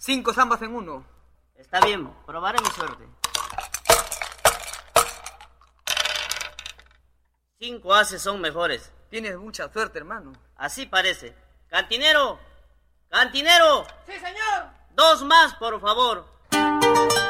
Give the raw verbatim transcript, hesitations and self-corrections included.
Cinco zambas en uno. Está bien, probaré mi suerte. Cinco ases son mejores. Tienes mucha suerte, hermano. Así parece. ¡Cantinero! ¡Cantinero! ¡Sí, señor! Dos más, por favor.